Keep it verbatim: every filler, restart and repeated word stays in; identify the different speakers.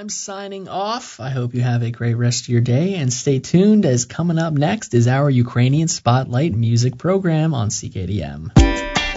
Speaker 1: Webb signing off. I hope you have a great rest of your day, and stay tuned, as coming up next is our Ukrainian Spotlight music program on C K D M.